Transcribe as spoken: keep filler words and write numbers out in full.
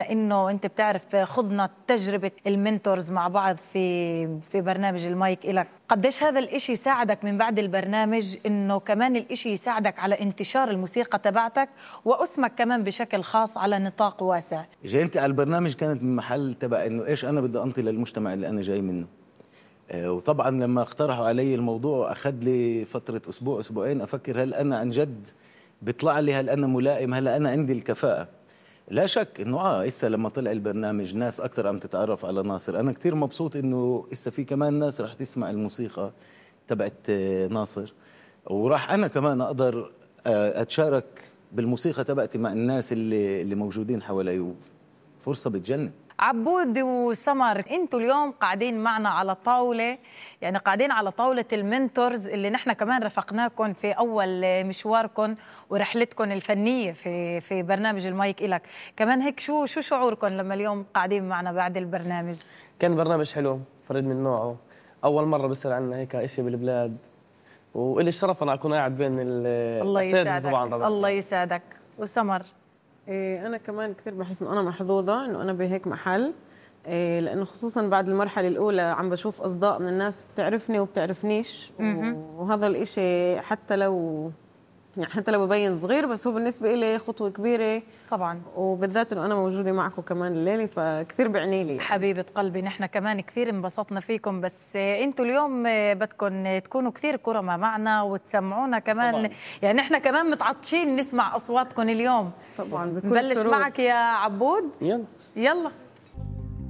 بما انه انت بتعرف خضنا تجربه المنتورز مع بعض في في برنامج المايك إلك، قديش هذا الاشي ساعدك من بعد البرنامج انه كمان الاشي يساعدك على انتشار الموسيقى تبعتك واسمك كمان بشكل خاص على نطاق واسع؟ جاينتي على البرنامج كانت من محل تبع انه ايش انا بدي انطي للمجتمع اللي انا جاي منه. وطبعا لما اقترحوا علي الموضوع اخذ لي فتره اسبوع اسبوعين افكر هل انا عن جد بيطلع لي، هل انا ملائم، هل انا عندي الكفاءه. لا شك انه اه اسا لما طلع البرنامج ناس اكثر عم تتعرف على ناصر. انا كثير مبسوط انه اسا في كمان ناس رح تسمع الموسيقى تبعت ناصر، وراح انا كمان اقدر اتشارك بالموسيقى تبعتي مع الناس اللي اللي موجودين حوالي. فرصه بتجنن. عبود وسمر، انتوا اليوم قاعدين معنا على طاوله، يعني قاعدين على طاوله المنتورز اللي نحن كمان رافقناكم في اول مشواركم ورحلتكم الفنيه في في برنامج المايك إلك. كمان هيك شو شو شعوركم لما اليوم قاعدين معنا بعد البرنامج؟ كان برنامج حلو فريد من نوعه، اول مره بصير عندنا هيك شيء بالبلاد، والي الشرف انا اكون قاعد بين الله يسعدك. طبعا الله يسعدك. وسمر؟ إيه أنا كمان كثير بحس إنه أنا محظوظة إنه أنا بهيك محل، إيه لأنه خصوصاً بعد المرحلة الأولى عم بشوف أصداء من الناس بتعرفني وبتعرفنيش، وهذا الإشي حتى لو يعني حتى لو ببين صغير بس هو بالنسبة إلي خطوة كبيرة طبعا، وبالذات إنه أنا موجودة معكم كمان الليلة فكثير بعني لي. حبيبة قلبي نحن كمان كثير انبسطنا فيكم، بس انتوا اليوم بدكم تكونوا كثير كرمة معنا وتسمعونا كمان طبعاً. يعني نحن كمان متعطشين نسمع أصواتكم اليوم طبعا بكل نبلش سرور. معك يا عبود. يلا يلا